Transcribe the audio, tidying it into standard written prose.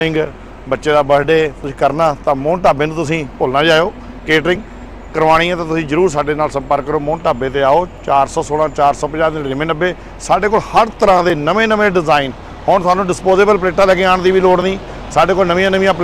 ਬੱਚੇ ਦਾ ਬਰਥਡੇ ਤੁਸੀਂ ਕਰਨਾ ਤਾਂ ਮੋਹਨ ਢਾਬੇ ਨੂੰ ਤੁਸੀਂ ਭੁੱਲ ਨਾ ਜਾਇਓ। ਕੇਟਰਿੰਗ ਕਰਵਾਉਣੀ ਹੈ ਤਾਂ ਤੁਸੀਂ ਜ਼ਰੂਰ ਸਾਡੇ ਨਾਲ ਸੰਪਰਕ ਕਰੋ। ਮੋਹਨ ਢਾਬੇ ਤੇ ਆਓ। 416 450 9990। ਸਾਡੇ ਕੋਲ ਹਰ ਤਰ੍ਹਾਂ ਦੇ ਨਵੇਂ ਡਿਜ਼ਾਈਨ। ਹੁਣ ਤੁਹਾਨੂੰ ਡਿਸਪੋਜ਼ੇਬਲ ਪਲੇਟਾਂ ਲੈ ਕੇ ਆਉਣ ਦੀ ਵੀ ਲੋੜ ਨਹੀਂ। ਸਾਡੇ ਕੋਲ ਨਵੀਆਂ